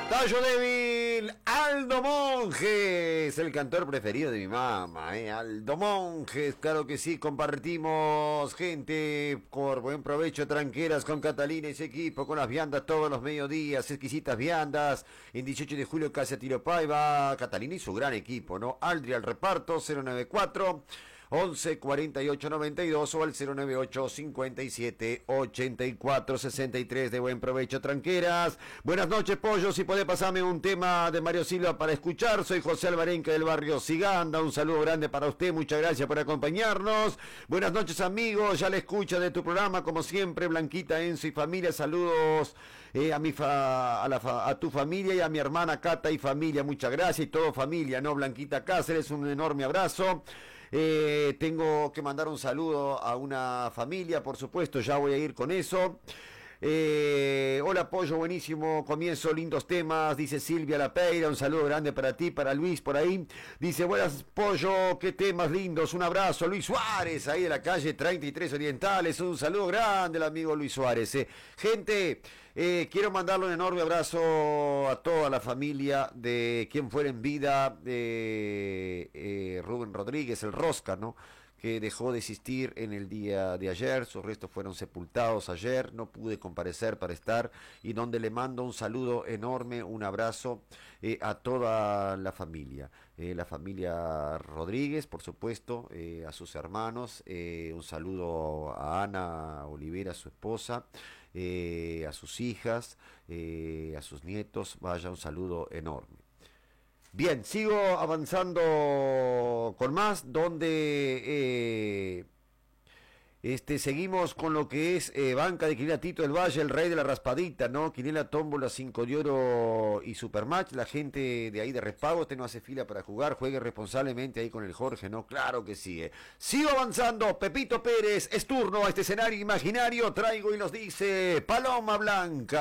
Tallo débil, Aldo Monjes, el cantor preferido de mi mamá, Aldo Monjes, claro que sí, compartimos, gente, por buen provecho, tranqueras con Catalina y su equipo, con las viandas todos los mediodías, exquisitas viandas, en 18 de julio casi a tiro va Catalina y su gran equipo, ¿no? Aldri al reparto, 094 11 48 92 o al 098 57 84 63. De buen provecho, tranqueras. Buenas noches, pollo. Si podés pasarme un tema de Mario Silva para escuchar. Soy José Alvarenque del barrio Siganda. Un saludo grande para usted. Muchas gracias por acompañarnos. Buenas noches, amigos. Ya la escucha de tu programa, como siempre, Blanquita, Enzo y familia. Saludos a tu familia y a mi hermana Cata y familia. Muchas gracias. Y todo familia, ¿no? Blanquita Cáceres, un enorme abrazo. Tengo que mandar un saludo a una familia, por supuesto, ya voy a ir con eso. Hola, Pollo, buenísimo comienzo, lindos temas, dice Silvia Lapeira, un saludo grande para ti, para Luis por ahí. Dice, buenas, Pollo, qué temas lindos, un abrazo, Luis Suárez, ahí de la calle 33 Orientales, un saludo grande al amigo Luis Suárez. Gente, quiero mandarle un enorme abrazo a toda la familia de quien fuera en vida, Rubén Rodríguez, el Rosca, ¿no?, que dejó de existir en el día de ayer. Sus restos fueron sepultados ayer, no pude comparecer para estar, y donde le mando un saludo enorme, un abrazo a toda la familia Rodríguez, por supuesto, a sus hermanos, un saludo a Ana Olivera, su esposa, a sus hijas, a sus nietos, vaya, un saludo enorme. Bien, sigo avanzando con más, donde seguimos con lo que es banca de Quinela Tito del Valle, el rey de la raspadita, ¿no? Quinela, tómbola, 5 de oro y supermatch. La gente de ahí de Respago, no hace fila para jugar, juegue responsablemente ahí con el Jorge, ¿no? Claro que sí. Sigo avanzando, Pepito Pérez, es turno a este escenario imaginario, traigo y nos dice Paloma Blanca.